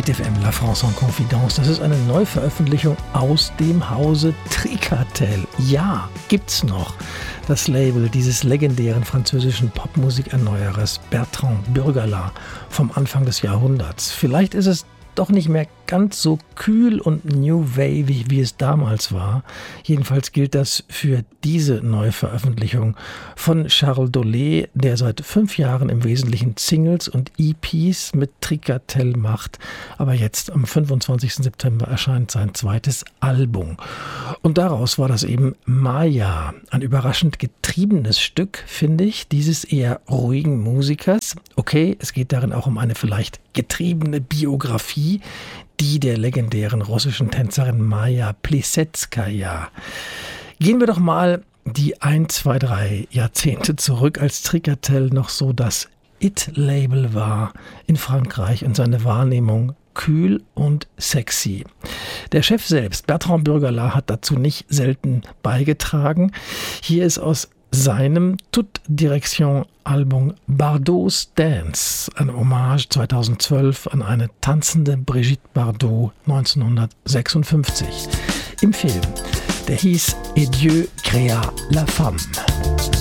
Night FM, La France en Confidence. Das ist eine Neuveröffentlichung aus dem Hause Tricatel. Ja, gibt's noch. Das Label dieses legendären französischen Popmusikerneuerers Bertrand Burgalat vom Anfang des Jahrhunderts. Vielleicht ist es doch nicht mehr ganz so kühl und new wavy, wie es damals war. Jedenfalls gilt das für diese Neuveröffentlichung von Charles Dolé, der seit 5 Jahren im Wesentlichen Singles und EPs mit Tricatel macht. Aber jetzt am 25. September erscheint sein zweites Album. Und daraus war das eben Maya, ein überraschend getriebenes Stück, finde ich, dieses eher ruhigen Musikers. Okay, es geht darin auch um eine vielleicht getriebene Biografie, die der legendären russischen Tänzerin Maja Plesetskaya. Gehen wir doch mal die 1, 2, 3 Jahrzehnte zurück, als Tricatel noch so das It-Label war in Frankreich und seine Wahrnehmung kühl und sexy. Der Chef selbst, Bertrand Burgalat, hat dazu nicht selten beigetragen. Hier ist aus seinem Toute Direction Album Bardot's Dance, ein Hommage 2012 an eine tanzende Brigitte Bardot 1956 im Film. Der hieß Et Dieu créa la femme.